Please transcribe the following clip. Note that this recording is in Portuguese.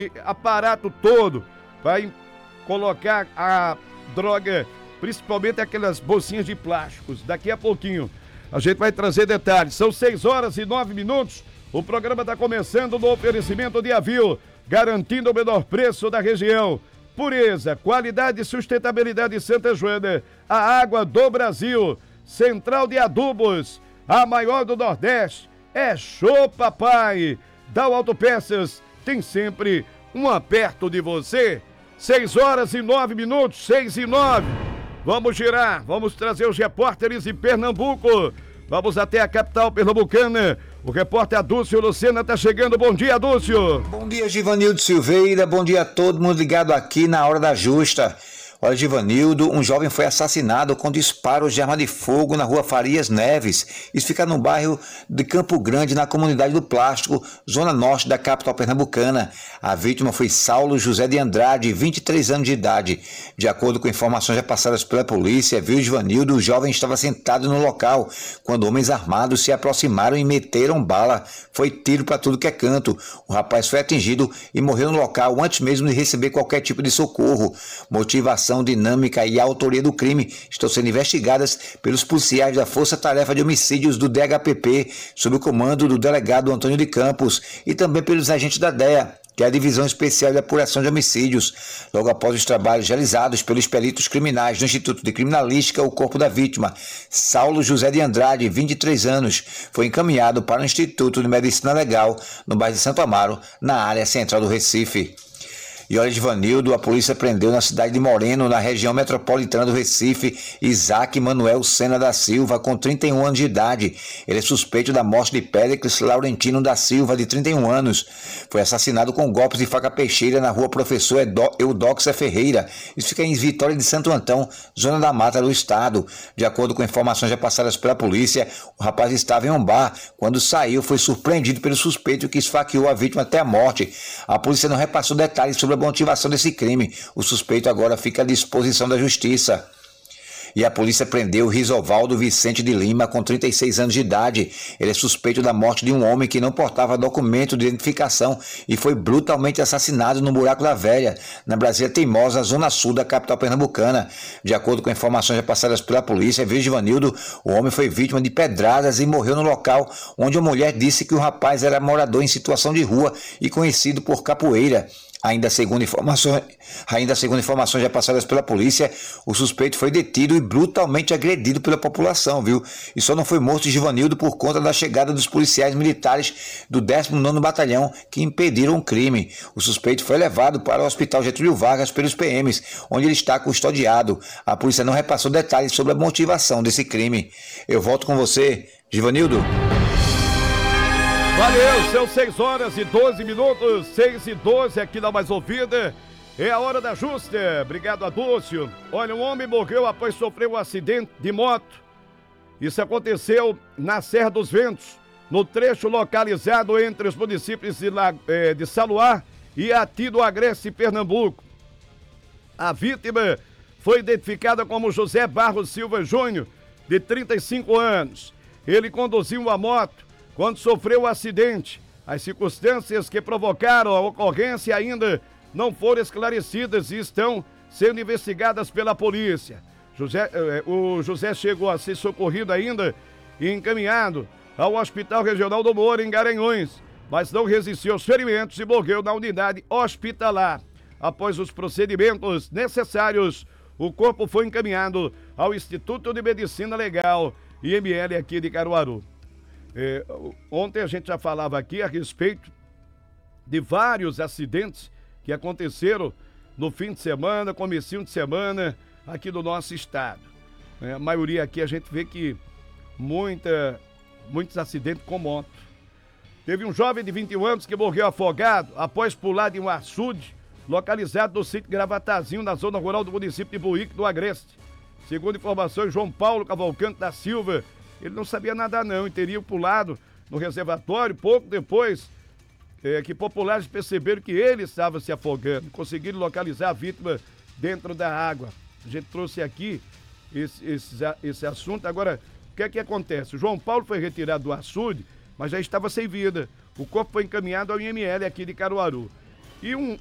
aparato todo para colocar a droga, principalmente aquelas bolsinhas de plásticos. Daqui a pouquinho a gente vai trazer detalhes. São 6h09. O programa está começando no oferecimento de Avil, garantindo o menor preço da região. Pureza, qualidade e sustentabilidade Santa Joana, a água do Brasil. Central de Adubos, a maior do Nordeste, é show papai. Dal Autopeças, tem sempre um perto de você. 6h09, 6h09. Vamos girar, vamos trazer os repórteres de Pernambuco. Vamos até a capital pernambucana. O repórter Adúcio Lucena está chegando. Bom dia, Adúcio. Bom dia, Givanildo Silveira. Bom dia a todo mundo ligado aqui na Hora da Justa. Olha, Givanildo, um jovem foi assassinado com disparos de arma de fogo na rua Farias Neves. Isso fica no bairro de Campo Grande, na comunidade do Plástico, zona norte da capital pernambucana. A vítima foi Saulo José de Andrade, 23 anos de idade. De acordo com informações passadas pela polícia, viu Givanildo, o jovem estava sentado no local, quando homens armados se aproximaram e meteram bala. Foi tiro para tudo que é canto. O rapaz foi atingido e morreu no local antes mesmo de receber qualquer tipo de socorro. Motivação, dinâmica e a autoria do crime estão sendo investigadas pelos policiais da Força Tarefa de Homicídios do DHPP, sob o comando do delegado Antônio de Campos, e também pelos agentes da DEA, que é a Divisão Especial de Apuração de Homicídios. Logo após os trabalhos realizados pelos peritos criminais do Instituto de Criminalística, o corpo da vítima, Saulo José de Andrade, 23 anos, foi encaminhado para o Instituto de Medicina Legal, no bairro de Santo Amaro, na área central do Recife. E olha, Givanildo, a polícia prendeu na cidade de Moreno, na região metropolitana do Recife, Isaac Manuel Sena da Silva, com 31 anos de idade. Ele é suspeito da morte de Péricles Laurentino da Silva, de 31 anos. Foi assassinado com golpes de faca peixeira na rua Professor Eudóxia Ferreira. Isso fica em Vitória de Santo Antão, zona da mata do estado. De acordo com informações já passadas pela polícia, o rapaz estava em um bar. Quando saiu, foi surpreendido pelo suspeito que esfaqueou a vítima até a morte. A polícia não repassou detalhes sobre a motivação desse crime. O suspeito agora fica à disposição da justiça. E a polícia prendeu Risovaldo Vicente de Lima, com 36 anos de idade. Ele é suspeito da morte de um homem que não portava documento de identificação e foi brutalmente assassinado no Buraco da Velha, na Brasília Teimosa, zona sul da capital pernambucana. De acordo com informações já passadas pela polícia, Givanildo, o homem foi vítima de pedradas e morreu no local, onde a mulher disse que o rapaz era morador em situação de rua e conhecido por capoeira. Ainda segundo informações já passadas pela polícia, o suspeito foi detido e brutalmente agredido pela população, viu? E só não foi morto Givanildo por conta da chegada dos policiais militares do 19º Batalhão, que impediram o crime. O suspeito foi levado para o Hospital Getúlio Vargas pelos PMs, onde ele está custodiado. A polícia não repassou detalhes sobre a motivação desse crime. Eu volto com você, Givanildo. Valeu, são 6h12, 6h12 aqui na Mais Ouvida. É a Hora da Justa. Obrigado, Adúcio. Olha, um homem morreu após sofrer um acidente de moto. Isso aconteceu na Serra dos Ventos, no trecho localizado entre os municípios de Saluá e Ati do Agreste, Pernambuco. A vítima foi identificada como José Barros Silva Júnior, de 35 anos. Ele conduziu uma moto quando sofreu o acidente. As circunstâncias que provocaram a ocorrência ainda não foram esclarecidas e estão sendo investigadas pela polícia. O José chegou a ser socorrido ainda e encaminhado ao Hospital Regional do Moura, em Garanhuns, mas não resistiu aos ferimentos e morreu na unidade hospitalar. Após os procedimentos necessários, o corpo foi encaminhado ao Instituto de Medicina Legal, IML, aqui de Caruaru. Ontem a gente já falava aqui a respeito de vários acidentes que aconteceram no fim de semana, comecinho de semana aqui do nosso estado. A maioria aqui a gente vê que muitos acidentes com moto. Teve um jovem de 21 anos que morreu afogado após pular de um açude localizado no sítio Gravatazinho, na zona rural do município de Buíque do Agreste. Segundo informações, João Paulo Cavalcante da Silva, ele não sabia nadar não e teria pulado no reservatório pouco depois que populares perceberam que ele estava se afogando. Conseguiram localizar a vítima dentro da água. A gente trouxe aqui esse assunto. Agora, o que é que acontece? O João Paulo foi retirado do açude, mas já estava sem vida. O corpo foi encaminhado ao IML aqui de Caruaru. E um